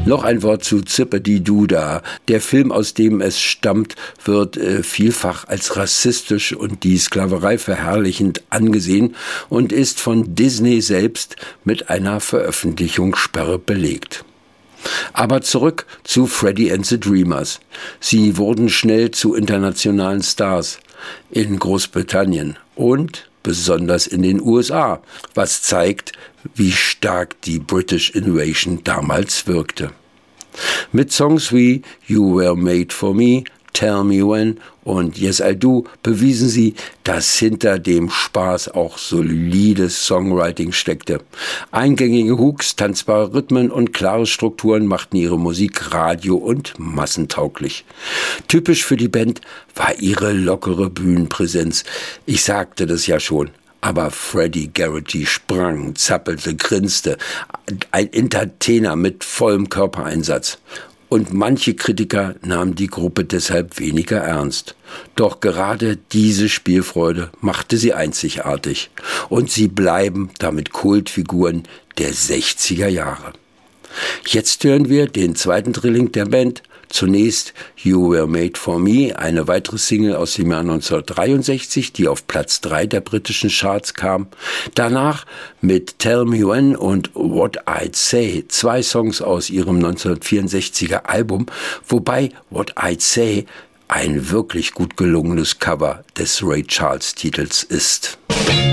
Noch ein Wort zu Zipperdi-Doo-Dah. Der Film, aus dem es stammt, wird vielfach als rassistisch und die Sklaverei verherrlichend angesehen und ist von Disney selbst mit einer Veröffentlichungssperre belegt. Aber zurück zu Freddie and the Dreamers. Sie wurden schnell zu internationalen Stars in Großbritannien und besonders in den USA, was zeigt, wie stark die British Invasion damals wirkte. Mit Songs wie You Were Made for Me, Tell Me When und Yes I Do bewiesen sie, dass hinter dem Spaß auch solides Songwriting steckte. Eingängige Hooks, tanzbare Rhythmen und klare Strukturen machten ihre Musik radio- und massentauglich. Typisch für die Band war ihre lockere Bühnenpräsenz. Ich sagte das ja schon. Aber Freddie Garrity sprang, zappelte, grinste. Ein Entertainer mit vollem Körpereinsatz. Und manche Kritiker nahmen die Gruppe deshalb weniger ernst. Doch gerade diese Spielfreude machte sie einzigartig. Und sie bleiben damit Kultfiguren der 60er Jahre. Jetzt hören wir den zweiten Drilling der Band. Zunächst You Were Made for Me, eine weitere Single aus dem Jahr 1963, die auf Platz 3 der britischen Charts kam. Danach mit Tell Me When und What I'd Say, 2 Songs aus ihrem 1964er Album, wobei What I'd Say ein wirklich gut gelungenes Cover des Ray Charles Titels ist.